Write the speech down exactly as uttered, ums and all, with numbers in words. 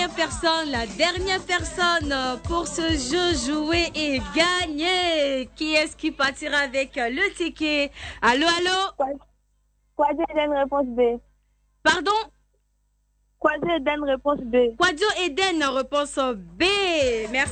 dernière personne, la dernière personne pour ce jeu jouer et gagner. Qui est-ce qui partira avec le ticket? Allô, allô? Quadio Eden, réponse B. Pardon? Quadio Eden, réponse B. Quadio Eden, réponse B. Merci.